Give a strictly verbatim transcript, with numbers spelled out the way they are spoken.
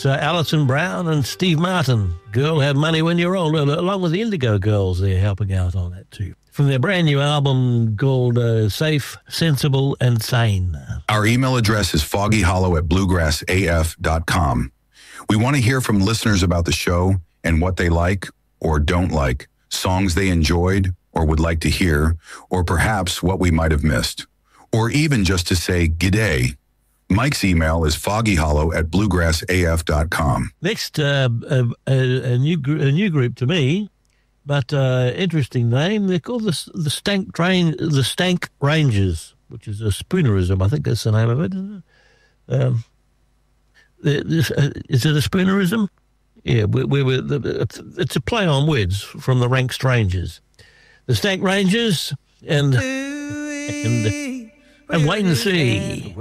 It's uh, Alison Brown and Steve Martin. Girl Have Money When You're Old, along with the Indigo Girls. They're helping out on that too. From their brand new album called uh, Safe, Sensible and Sane. Our email address is foggyhollow at bluegrass a f dot com. We want to hear from listeners about the show and what they like or don't like, songs they enjoyed or would like to hear, or perhaps what we might have missed, or even just to say g'day. Mike's email is foggyhollow at bluegrass a f dot com. Next, uh, a, a, a, new, gr- a new group to me, but uh, interesting name. They're called the, the, Stank Train, the Stank Rangers, which is a spoonerism. I think that's the name of it, isn't it? Um, this, uh, is it a spoonerism? Yeah, we, we, we, it's a play on words from the Rank Strangers. The Stank Rangers and, and, and Wait and See.